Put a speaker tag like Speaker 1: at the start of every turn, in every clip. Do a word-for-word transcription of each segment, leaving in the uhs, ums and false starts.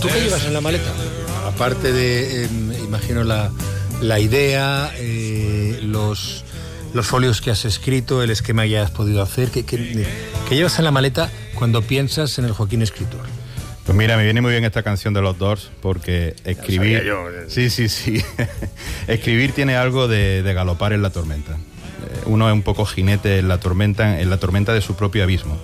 Speaker 1: ¿Tú qué llevas en la maleta? Aparte de, eh, imagino, la, la idea, eh, los, los folios que has escrito, el esquema que has podido hacer, ¿qué, qué, qué llevas en la maleta cuando piensas en el Joaquín escritor?
Speaker 2: Pues mira, me viene muy bien esta canción de los Doors, porque escribir...
Speaker 1: Yo.
Speaker 2: Sí, sí, sí. Escribir tiene algo de, de galopar en la tormenta. Uno es un poco jinete en la tormenta, en la tormenta de su propio abismo.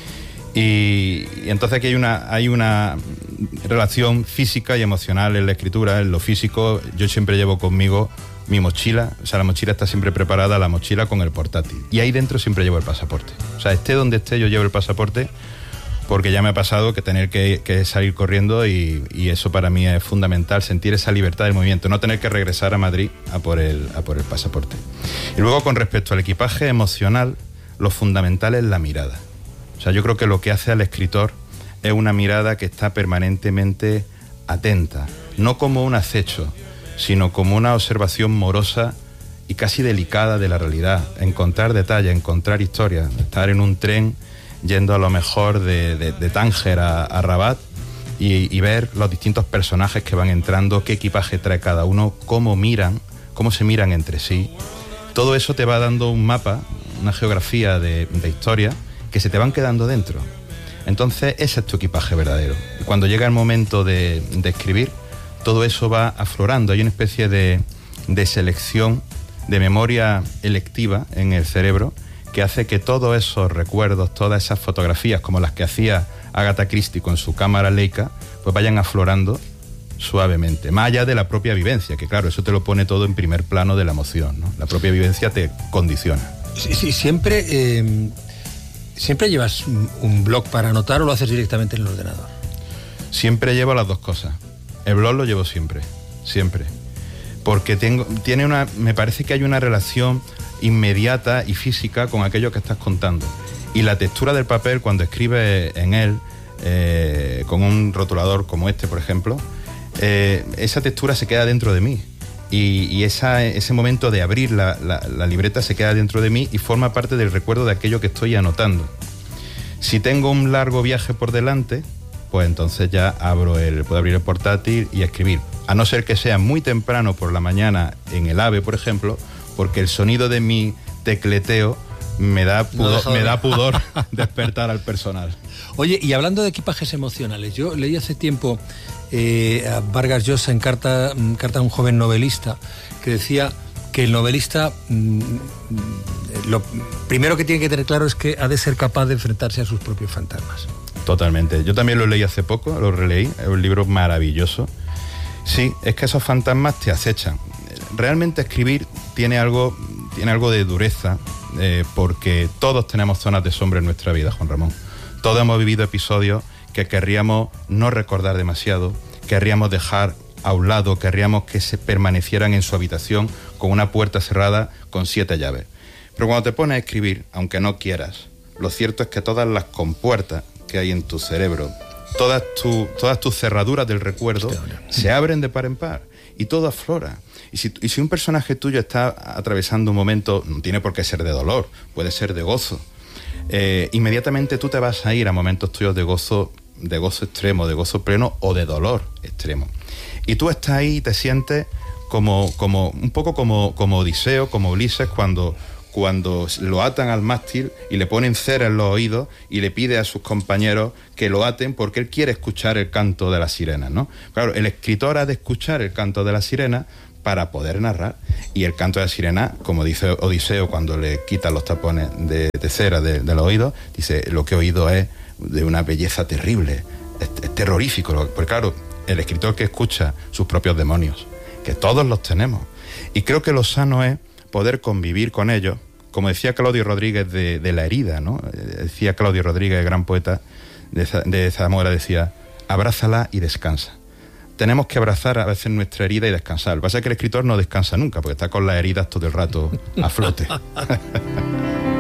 Speaker 2: Y, y entonces aquí hay una, hay una relación física y emocional en la escritura. En lo físico, yo siempre llevo conmigo mi mochila, o sea, la mochila está siempre preparada, la mochila con el portátil. Y ahí dentro siempre llevo el pasaporte. O sea, esté donde esté, yo llevo el pasaporte, porque ya me ha pasado que tener que, que salir corriendo y, y eso para mí es fundamental, sentir esa libertad del movimiento, no tener que regresar a Madrid a por el, a por el pasaporte. Y luego, con respecto al equipaje emocional, lo fundamental es la mirada. O sea, yo creo que lo que hace al escritor es una mirada que está permanentemente atenta, no como un acecho, sino como una observación morosa y casi delicada de la realidad, encontrar detalles, encontrar historias, estar en un tren yendo a lo mejor de, de, de Tánger a, a Rabat y, y ver los distintos personajes que van entrando, qué equipaje trae cada uno, cómo miran, cómo se miran entre sí. Todo eso te va dando un mapa, una geografía de, de historia que se te van quedando dentro. Entonces ese es tu equipaje verdadero. Y cuando llega el momento de, de escribir, todo eso va aflorando. Hay una especie de, de selección, de memoria electiva en el cerebro, que hace que todos esos recuerdos, todas esas fotografías, como las que hacía Agatha Christie con su cámara Leica, pues vayan aflorando suavemente, más allá de la propia vivencia, que claro, eso te lo pone todo en primer plano de la emoción, ¿no? La propia vivencia te condiciona.
Speaker 1: Sí, sí, siempre, eh, ¿siempre llevas un blog para anotar o lo haces directamente en el ordenador?
Speaker 2: Siempre llevo las dos cosas. El blog lo llevo siempre, siempre. Porque tengo, tiene una, me parece que hay una relación inmediata y física con aquello que estás contando. Y la textura del papel, cuando escribes en él, eh, con un rotulador como este, por ejemplo, eh, esa textura se queda dentro de mí. Y, y esa, ese momento de abrir la, la, la libreta se queda dentro de mí y forma parte del recuerdo de aquello que estoy anotando. Si tengo un largo viaje por delante, pues entonces ya abro el, puedo abrir el portátil y escribir. A no ser que sea muy temprano por la mañana en el AVE, por ejemplo, porque el sonido de mi tecleteo me da pudor, no me da pudor despertar al personal.
Speaker 1: Oye, y hablando de equipajes emocionales, yo leí hace tiempo eh, a Vargas Llosa en carta, carta a un joven novelista que decía que el novelista mmm, lo primero que tiene que tener claro es que ha de ser capaz de enfrentarse a sus propios fantasmas.
Speaker 2: Totalmente. Yo también lo leí hace poco, lo releí, es un libro maravilloso. Sí, es que esos fantasmas te acechan. Realmente escribir tiene algo, tiene algo de dureza, eh, porque todos tenemos zonas de sombra en nuestra vida, Juan Ramón. Todos hemos vivido episodios que querríamos no recordar demasiado, querríamos dejar a un lado, querríamos que se permanecieran en su habitación con una puerta cerrada con siete llaves. Pero cuando te pones a escribir, aunque no quieras, lo cierto es que todas las compuertas que hay en tu cerebro, todas, tu, todas tus cerraduras del recuerdo se abren de par en par y todo aflora. Y si, y si un personaje tuyo está atravesando un momento, no tiene por qué ser de dolor, puede ser de gozo, eh, inmediatamente tú te vas a ir a momentos tuyos de gozo, de gozo extremo, de gozo pleno o de dolor extremo. Y tú estás ahí y te sientes como, como un poco como, como Odiseo, como Ulises, cuando... cuando lo atan al mástil y le ponen cera en los oídos y le pide a sus compañeros que lo aten porque él quiere escuchar el canto de las sirenas, ¿no? Claro, el escritor ha de escuchar el canto de las sirenas para poder narrar. Y el canto de la sirena, como dice Odiseo cuando le quitan los tapones de, de cera de, de los oídos, dice, lo que he oído es de una belleza terrible, es, es terrorífico. Porque claro, el escritor que escucha sus propios demonios, que todos los tenemos. Y creo que lo sano es poder convivir con ellos, como decía Claudio Rodríguez de, de La herida, ¿no? Decía Claudio Rodríguez, gran poeta de, de Zamora, decía, abrázala y descansa. Tenemos que abrazar a veces nuestra herida y descansar. Lo que pasa es que el escritor no descansa nunca, porque está con las heridas todo el rato a flote.